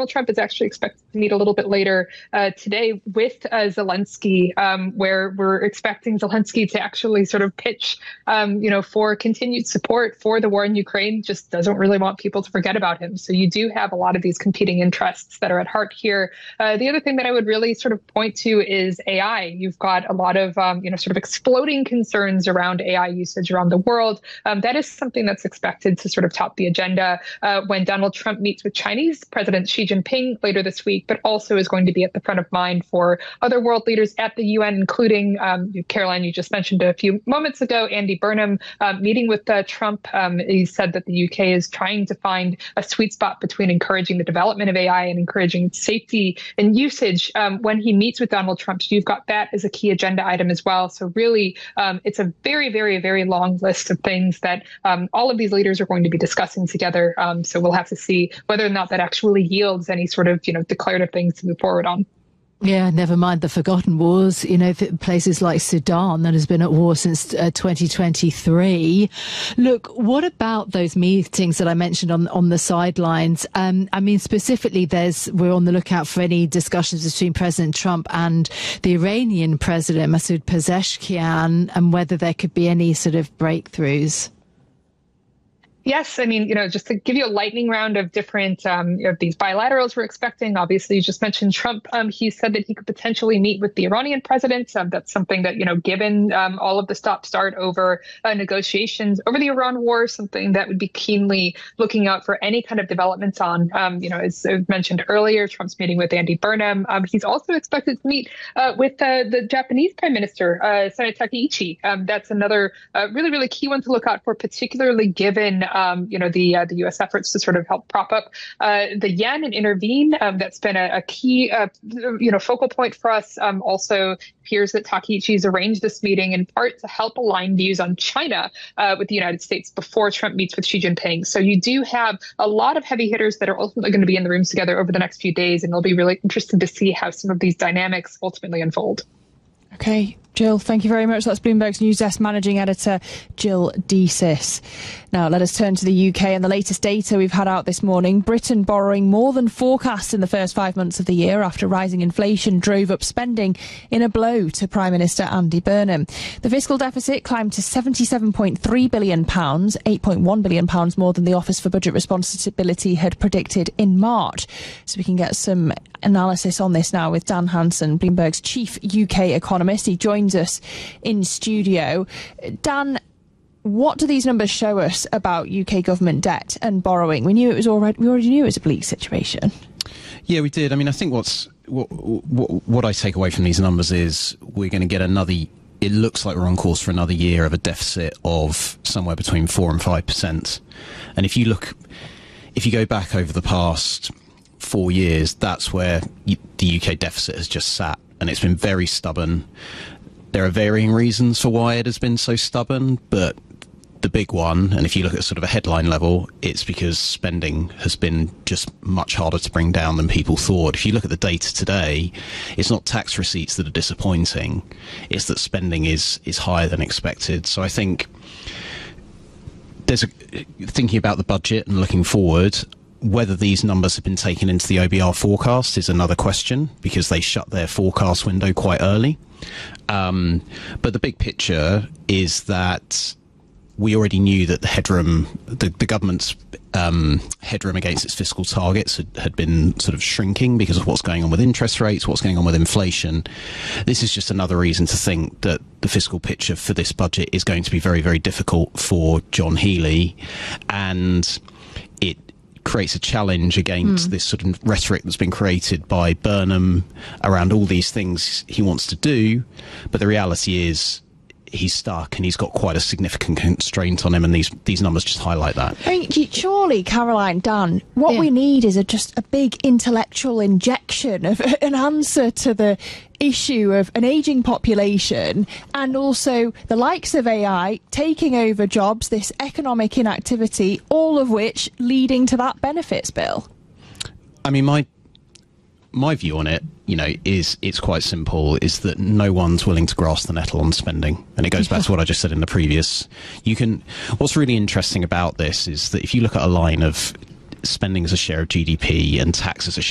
Donald Trump is actually expected to meet a little bit later today with Zelensky, where we're expecting Zelensky to actually sort of pitch, for continued support for the war in Ukraine. Just doesn't really want people to forget about him. So you do have a lot of these competing interests that are at heart here. The other thing that I would really sort of point to is AI. You've got a lot of, sort of exploding concerns around AI usage around the world. That is something that's expected to sort of top the agenda when Donald Trump meets with Chinese President Xi Jinping later this week, but also is going to be at the front of mind for other world leaders at the UN, including, Caroline, you just mentioned a few moments ago, Andy Burnham meeting with Trump. He said that the UK is trying to find a sweet spot between encouraging the development of AI and encouraging safety and usage. When he meets with Donald Trump, you've got that as a key agenda item as well. So really, it's a very, very, very long list of things that all of these leaders are going to be discussing together. So we'll have to see whether or not that actually yields any sort of, declarative things to move forward on. Yeah, never mind the forgotten wars, places like Sudan that has been at war since 2023. Look, what about those meetings that I mentioned on the sidelines? Specifically, we're on the lookout for any discussions between President Trump and the Iranian president, Masoud Pezeshkian, and whether there could be any sort of breakthroughs. Yes, just to give you a lightning round of different of these bilaterals we're expecting. Obviously, you just mentioned Trump. He said that he could potentially meet with the Iranian president. That's something that, given all of the stop-start over negotiations over the Iran war, something that would be keenly looking out for any kind of developments on. As I mentioned earlier, Trump's meeting with Andy Burnham. He's also expected to meet with the Japanese Prime Minister, Sanae Takaichi. That's another really, really key one to look out for, particularly given the U.S. efforts to sort of help prop up the yen and intervene. That's been a key, focal point for us. Also appears that Takaichi's arranged this meeting in part to help align views on China with the United States before Trump meets with Xi Jinping. So you do have a lot of heavy hitters that are ultimately going to be in the rooms together over the next few days, and it'll be really interesting to see how some of these dynamics ultimately unfold. Okay, Jill, thank you very much. That's Bloomberg's News Desk Managing Editor, Jill Deesis. Now, let us turn to the UK and the latest data we've had out this morning. Britain borrowing more than forecast in the first 5 months of the year after rising inflation drove up spending in a blow to Prime Minister Andy Burnham. The fiscal deficit climbed to £77.3 billion, £8.1 billion more than the Office for Budget Responsibility had predicted in March. So we can get some analysis on this now with Dan Hanson, Bloomberg's chief UK economist. He joins us in studio. Dan, what do these numbers show us about UK government debt and borrowing? We already knew it was a bleak situation. Yeah, we did. I think what I take away from these numbers is we're going to get it looks like we're on course for another year of a deficit of somewhere between 4 and 5%. And if you go back over the past 4 years, that's where the UK deficit has just sat, and it's been very stubborn. There are varying reasons for why it has been so stubborn, but the big one, and if you look at sort of a headline level, it's because spending has been just much harder to bring down than people thought. If you look at the data today, it's not tax receipts that are disappointing, it's that spending is higher than expected. So I think thinking about the budget and looking forward, whether these numbers have been taken into the OBR forecast is another question, because they shut their forecast window quite early. But the big picture is that we already knew that the headroom, the government's headroom against its fiscal targets had been sort of shrinking because of what's going on with interest rates, what's going on with inflation. This is just another reason to think that the fiscal picture for this budget is going to be very, very difficult for John Healey, and it creates a challenge against this sort of rhetoric that's been created by Burnham around all these things he wants to do. But the reality is he's stuck, and he's got quite a significant constraint on him, and these numbers just highlight that. I mean, surely, Caroline, Dan, what we need is just a big intellectual injection of an answer to the issue of an ageing population, and also the likes of AI taking over jobs, this economic inactivity, all of which leading to that benefits bill. I mean, my view on it, is it's quite simple, is that no one's willing to grasp the nettle on spending. And it goes back to what I just said in the previous. What's really interesting about this is that if you look at a line of spending as a share of GDP and tax as a